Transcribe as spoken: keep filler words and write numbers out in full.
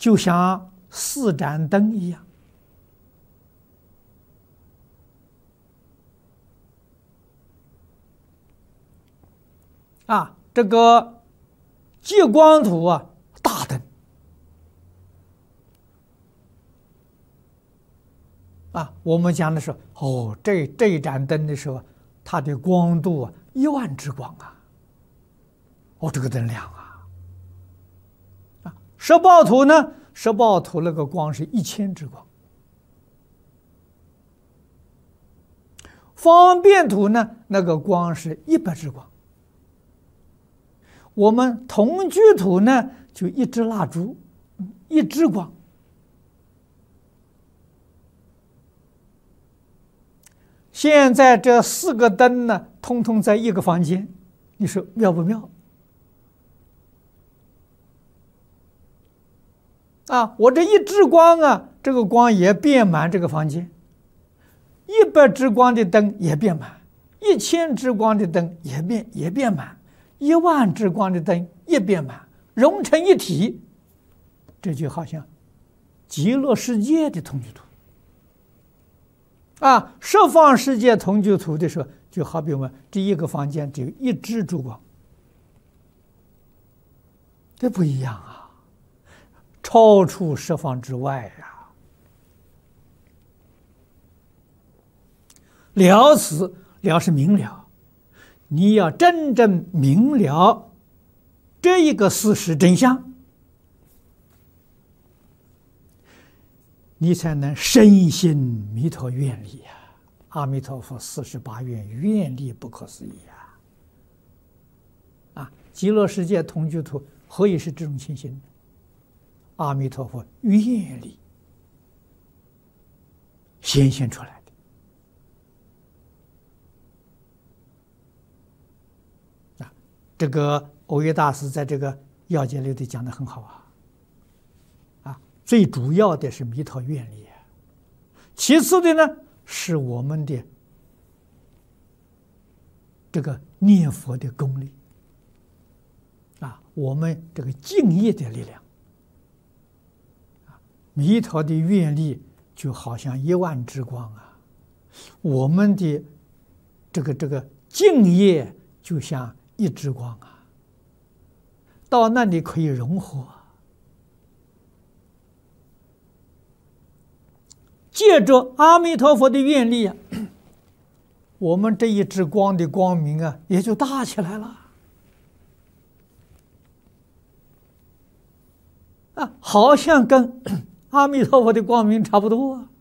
就像四盏灯一样。啊，这个极光图啊，大灯啊，我们讲的是哦，这这一盏灯的时候，它的光度啊，一万之光啊，哦，这个灯亮啊。啊，摄报图呢，摄报图那个光是一千之光。方便图呢，那个光是一百之光。我们同居图呢，就一支蜡烛，一支光。现在这四个灯呢，通通在一个房间，你说妙不妙？啊，我这一支光啊，这个光也遍满这个房间；一百支光的灯也遍满，一千支光的灯也遍也遍满。一万支光的灯也遍满，融成一体，这就好像极乐世界的同居图啊！十方世界同居图的时候，就好比我们这一个房间只有一支烛光，这不一样啊，超出十方之外呀！了此，了是明了。你要真正明了这一个事实真相，你才能深信弥陀愿力呀！阿弥陀佛四十八愿愿力不可思议呀！啊，极乐世界同居图何以是这种情形？阿弥陀佛愿力显现出来。这个耦约大师在这个要解里头讲的很好啊，啊，最主要的是弥陀愿力，其次的呢是我们的这个念佛的功力，啊，我们这个敬业的力量，啊，弥陀的愿力就好像一万之光啊，我们的这个这个敬业就像一支光啊，到那里可以融合，借着阿弥陀佛的愿力啊，我们这一支光的光明啊，也就大起来了啊，好像跟阿弥陀佛的光明差不多啊。